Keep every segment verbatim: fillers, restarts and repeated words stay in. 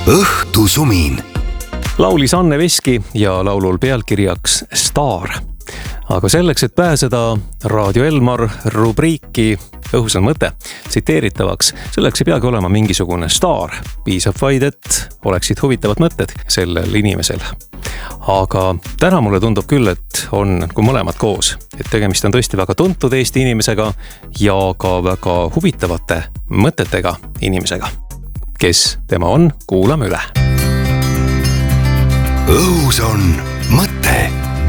õhtusumin. Laulis Anne Veski ja laulul pealkirjaks Staar. Aga selleks, et pääseda Raadio Elmar rubriiki Õhus on mõte tsiteeritavaks, selleks ei peagi olema mingisugune staar. Piisab vaid, et oleksid huvitavad mõtted sellel inimesel. Aga täna mulle tundub küll, et on kui mõlemad koos. Et tegemist on tõesti väga tuntud Eesti inimesega ja ka väga huvitavate mõtetega inimesega. Kes tema on, kuulame üle. Õhus on mõte.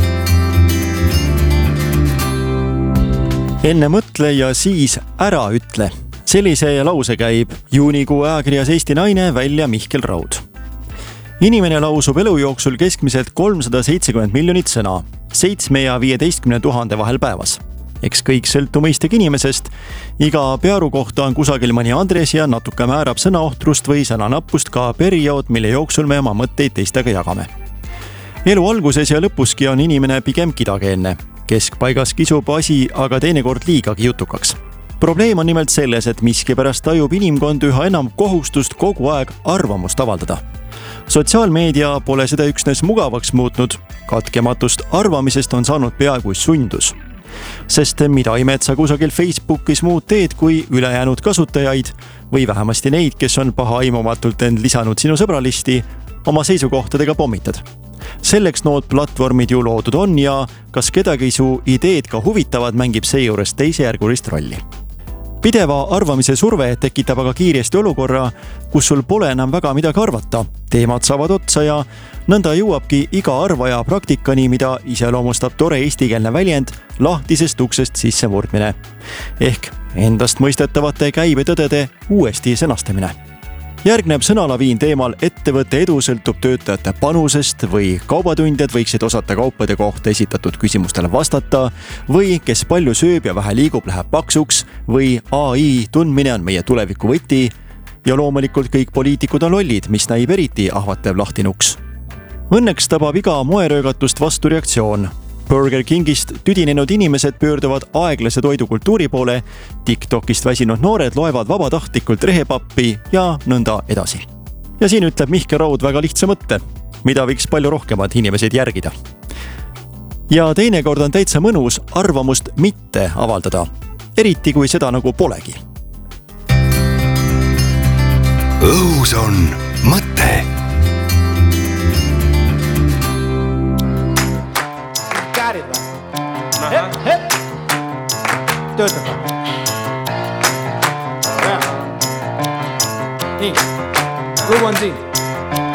Enne mõtle ja siis ära ütle. Sellise lause käib juunikuu ajakirjas Eesti Naine välja Mihkel Raud. Inimene lausub elu jooksul keskmiselt kolmsada seitsekümmend miljonit sõna, seitsme ja viieteistkümne tuhande vahel päevas. Eks kõik sõltu mõistagi inimesest. Iga pearu kohta on kusagil mõni Andres ja natuke määrab sõnaohtrust või sõnanappust ka periood, mille jooksul me oma mõtteid teistega jagame. Elu alguses ja lõpuski on inimene pigem kidakeelne. Keskpaigas kisub asi, aga teinekord liigagi jutukaks. Probleem on nimelt selles, et miskipärast tajub inimkond üha enam kohustust kogu aeg arvamust avaldada. Sotsiaalmeedia pole seda üksnes mugavaks muutnud, katkematust arvamisest on saanud peaaegu sundus. Sest mida imed sa kusagil Facebookis muud teed kui ülejäänud kasutajaid või vähemasti neid, kes on pahaimumatult end lisanud sinu sõbralisti, oma seisukohtadega pommitad. Selleks nood platvormid ju loodud on ja kas kedagi su ideed ka huvitavad, mängib seejuures teisejärgulist rolli. Pideva arvamise surve tekitab aga kiiresti olukorra, kus sul pole enam väga midagi arvata. Teemad saavad otsa ja nõnda jõuabki iga arvaja praktikani, mida iseloomustab tore eestikeelne väljend lahtisest uksest sisse murdmine. Ehk endast mõistetavate käibetõdede uuesti sõnastamine. Järgneb sõnalaviin teemal ettevõtte edu sõltub töötajate panusest või kaubatundjad võiksid osata kaupade kohta esitatud küsimustele vastata või kes palju sööb ja vähe liigub, läheb paksuks või A I tundmine on meie tuleviku võti ja loomulikult kõik poliitikud on lollid, mis näib eriti ahvatev lahtinuks. Õnneks tabab iga moeröögatust vastu reaktsioon. Burger Kingist tüdinenud inimesed pöörduvad aeglase toidukultuuri poole, TikTokist väsinud noored loevad vabatahtlikult rehepappi ja nõnda edasi. Ja siin ütleb Mihkel Raud väga lihtsa mõtte, mida võiks palju rohkemad inimesed järgida. Ja teinekord on täitsa mõnus arvamust mitte avaldada, eriti kui seda nagu polegi. Õhus on mõte. Hep, hep. Töötab. Nii, lugu on siin.